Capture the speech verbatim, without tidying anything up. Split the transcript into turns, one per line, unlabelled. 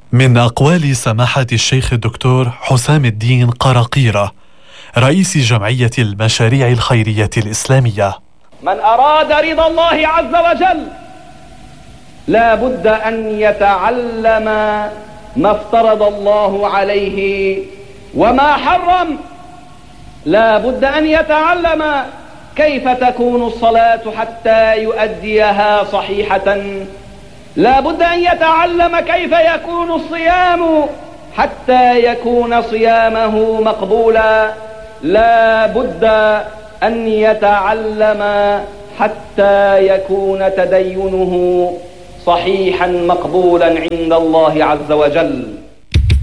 من أقوال سماحة الشيخ الدكتور حسام الدين قراقيرة رئيس جمعية المشاريع الخيرية الإسلامية:
من أراد رضا الله عز وجل لا بد أن يتعلم ما افترض الله عليه وما حرم. لا بد أن يتعلم كيف تكون الصلاة حتى يؤديها صحيحة. لا بد أن يتعلم كيف يكون الصيام حتى يكون صيامه مقبولا. لا بد أن يتعلم حتى يكون تدينه صحيحا مقبولا عند الله عز وجل.